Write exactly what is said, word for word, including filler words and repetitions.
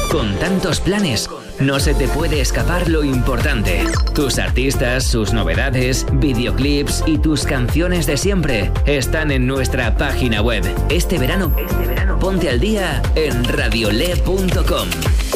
Con tantos planes, no se te puede escapar lo importante. Tus artistas, sus novedades, videoclips y tus canciones de siempre están en nuestra página web. Este verano, este verano ponte al día en radiole punto com.